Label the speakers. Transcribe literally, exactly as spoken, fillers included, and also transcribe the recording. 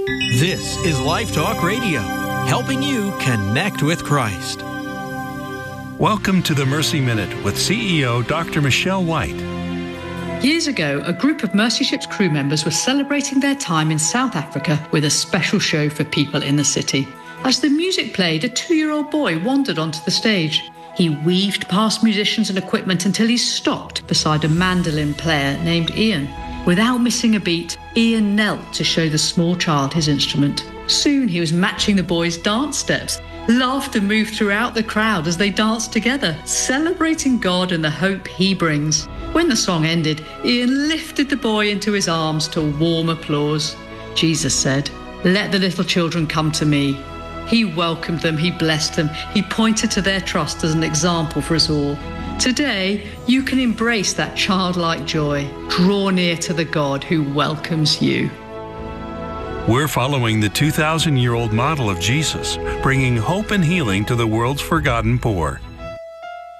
Speaker 1: This is Life Talk Radio, helping you connect with Christ.
Speaker 2: Welcome to the Mercy Minute with C E O Doctor Michelle White.
Speaker 3: Years ago, a group of Mercy Ships crew members were celebrating their time in South Africa with a special show for people in the city. As the music played, a two-year-old boy wandered onto the stage. He weaved past musicians and equipment until he stopped beside a mandolin player named Ian. Without missing a beat, Ian knelt to show the small child his instrument. Soon he was matching the boy's dance steps. Laughter moved throughout the crowd as they danced together, celebrating God and the hope he brings. When the song ended, Ian lifted the boy into his arms to warm applause. Jesus said, "Let the little children come to me." He welcomed them, he blessed them, he pointed to their trust as an example for us all. Today, you can embrace that childlike joy. Draw near to the God who welcomes you.
Speaker 2: We're following the two thousand year old model of Jesus, bringing hope and healing to the world's forgotten poor.